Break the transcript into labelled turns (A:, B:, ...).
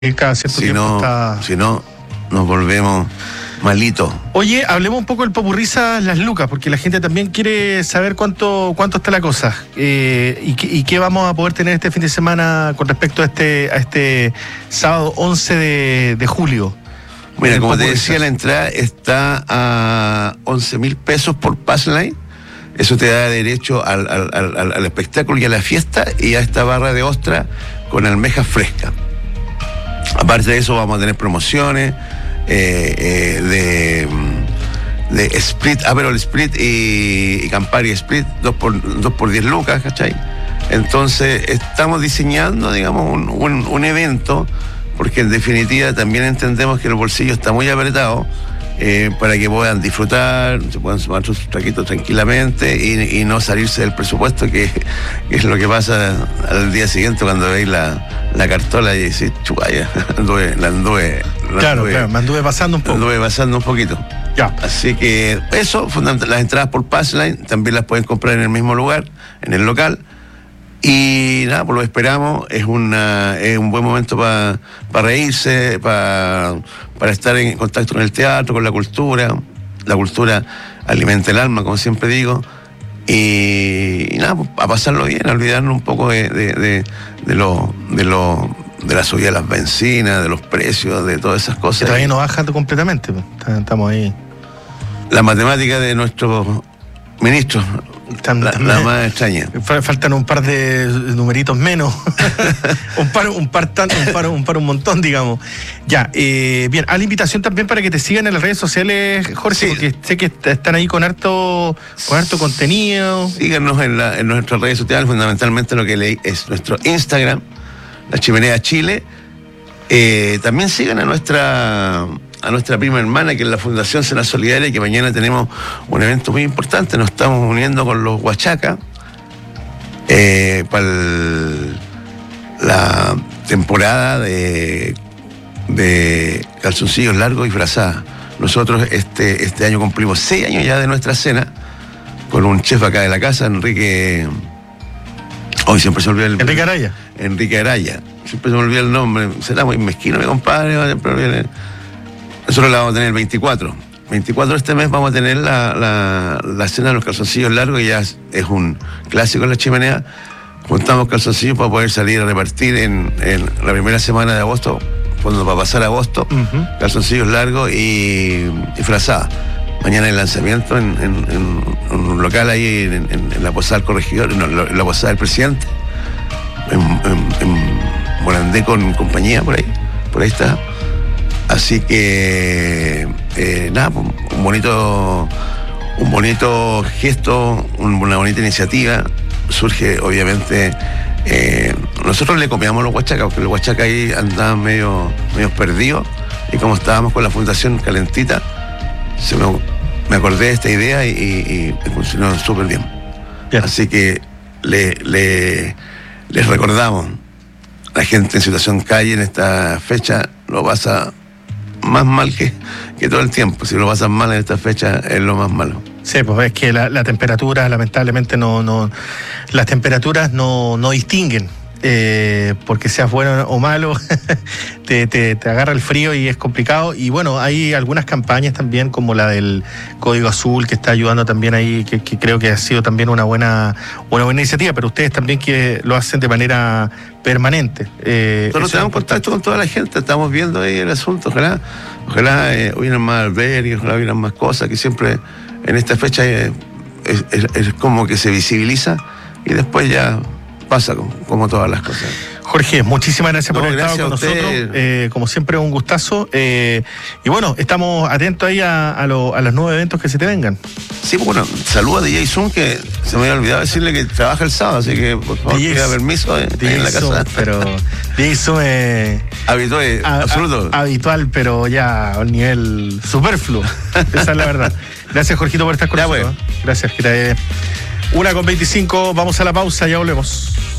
A: cada cierto tiempo está...
B: Si no, nos volvemos malitos.
A: Oye, hablemos un poco del popurrisa Las Lucas, porque la gente también quiere saber cuánto está la cosa y qué vamos a poder tener este fin de semana con respecto a este sábado 11 de julio.
B: Mira, como te decía, la entrada está a 11.000 pesos por Passline. Eso te da derecho al espectáculo y a la fiesta y a esta barra de ostra con almejas frescas. Aparte de eso vamos a tener promociones de Split, Aperol Split y Campari Split, 2 por 10 lucas, ¿cachai? Entonces estamos diseñando, digamos, un evento, porque en definitiva también entendemos que el bolsillo está muy apretado, para que puedan disfrutar, se puedan tomar sus traquitos tranquilamente y no salirse del presupuesto, que es lo que pasa al día siguiente cuando veis la cartola y decís, chupaya, me anduve
A: pasando un poco.
B: Anduve pasando un poquito.
A: Ya.
B: Así que eso, las entradas por Passline también las pueden comprar en el mismo lugar, en el local. Y nada, pues lo esperamos, es un buen momento para reírse, para estar en contacto con el teatro, con la cultura. La cultura alimenta el alma, como siempre digo, y nada, pues a pasarlo bien, a olvidarnos un poco de la subida de las bencinas, de los precios, de todas esas cosas.
A: Que todavía no baja completamente, pues. Estamos ahí. La
B: matemática de nuestros ministros. La más extraña.
A: Faltan un par de numeritos menos. un montón, digamos. Ya, bien, a la invitación también para que te sigan en las redes sociales, Jorge, sí, porque sé que están ahí con harto contenido.
B: Síganos en nuestras redes sociales, fundamentalmente lo que leí es nuestro Instagram, La Chimenea Chile. También sigan a nuestra prima hermana, que es la Fundación Cena Solidaria, y que mañana tenemos un evento muy importante. Nos estamos uniendo con los Huachacas para la temporada de calzoncillos largos y frazadas. Nosotros este año cumplimos 6 años ya de nuestra cena con un chef acá de la casa, Enrique... Hoy siempre se olvida el... Enrique Araya. Siempre se me olvida el nombre. Será muy mezquino, mi compadre. Nosotros la vamos a tener el 24 de este mes. Vamos a tener la cena de los calzoncillos largos, y ya es un clásico en La Chimenea. Juntamos calzoncillos para poder salir a repartir en la primera semana de agosto, cuando va a pasar agosto, calzoncillos largos y frazadas. Mañana el lanzamiento en un local ahí en la Posada del Corregidor, en la Posada del Presidente, en Morandé con compañía, por ahí está. Así que nada, un bonito gesto, una bonita iniciativa. Surge, obviamente, nosotros le copiamos a los Huachacas, porque los Huachacas ahí andaban medio perdidos, y como estábamos con la Fundación Calentita, me acordé de esta idea y funcionó súper bien. Así que les recordamos, la gente en situación calle en esta fecha lo pasa más mal que todo el tiempo. Si lo pasan mal en esta fecha, es lo más malo.
A: Sí, pues es que la temperatura, lamentablemente, las temperaturas no distinguen. Porque seas bueno o malo, te agarra el frío y es complicado. Y bueno, hay algunas campañas también, como la del Código Azul, que está ayudando también ahí, que creo que ha sido también una buena iniciativa, pero ustedes también que lo hacen de manera permanente.
B: Nosotros tenemos contacto con toda la gente, estamos viendo ahí el asunto. Ojalá hubieran más albergues, ojalá hubieran más cosas, que siempre en esta fecha es como que se visibiliza y después ya pasa como todas las cosas.
A: Jorge, muchísimas gracias por haber estado con nosotros. Como siempre, un gustazo. Y bueno, estamos atentos ahí a los nuevos eventos que se te vengan.
B: Sí, pues bueno, saludo a DJ Zoom, que se me había olvidado decirle que trabaja el sábado, así que por favor pida permiso en la casa.
A: Pero DJ Zoom es
B: absoluto.
A: Habitual, pero ya a un nivel superfluo. Esa es la verdad. Gracias, Jorgito, por estar con nosotros. Gracias, que te... 1:25, vamos a la pausa, ya volvemos.